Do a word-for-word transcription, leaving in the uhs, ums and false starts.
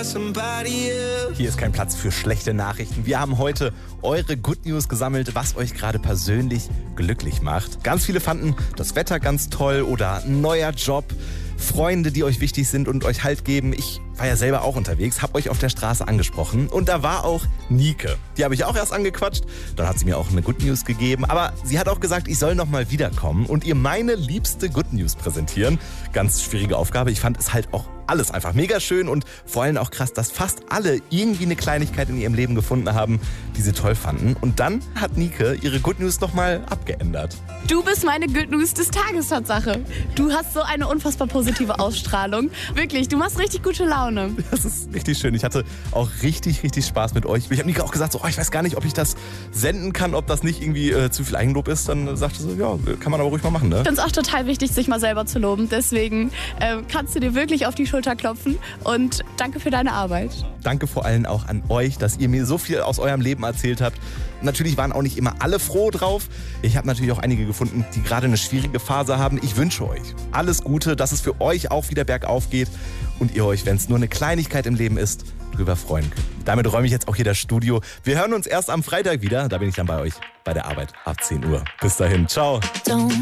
Hier ist kein Platz für schlechte Nachrichten. Wir haben heute eure Good News gesammelt, was euch gerade persönlich glücklich macht. Ganz viele fanden das Wetter ganz toll oder ein neuer Job, Freunde, die euch wichtig sind und euch Halt geben. Ich war ja selber auch unterwegs, habe euch auf der Straße angesprochen und da war auch Nike. Die habe ich auch erst angequatscht, dann hat sie mir auch eine Good News gegeben, aber sie hat auch gesagt, ich soll nochmal wiederkommen und ihr meine liebste Good News präsentieren. Ganz schwierige Aufgabe, ich fand es halt auch alles einfach mega schön und vor allem auch krass, dass fast alle irgendwie eine Kleinigkeit in ihrem Leben gefunden haben, die sie toll fanden. Und dann hat Nike ihre Good News nochmal abgeändert. Du bist meine Good News des Tages, Tatsache. Du hast so eine unfassbar positive Ausstrahlung. Wirklich, du machst richtig gute Laune. Das ist richtig schön. Ich hatte auch richtig, richtig Spaß mit euch. Ich habe Nike auch gesagt, so, oh, ich weiß gar nicht, ob ich das senden kann, ob das nicht irgendwie äh, zu viel Eigenlob ist. Dann sagte sie, ja, kann man aber ruhig mal machen, ne? Ich finde es auch total wichtig, sich mal selber zu loben. Deswegen äh, kannst du dir wirklich auf die Schulter klopfen und danke für deine Arbeit. Danke vor allem auch an euch, dass ihr mir so viel aus eurem Leben erzählt habt. Natürlich waren auch nicht immer alle froh drauf. Ich habe natürlich auch einige gefunden, die gerade eine schwierige Phase haben. Ich wünsche euch alles Gute, dass es für euch auch wieder bergauf geht und ihr euch, wenn es nur eine Kleinigkeit im Leben ist, drüber freuen könnt. Damit räume ich jetzt auch hier das Studio. Wir hören uns erst am Freitag wieder. Da bin ich dann bei euch bei der Arbeit ab zehn Uhr. Bis dahin, ciao.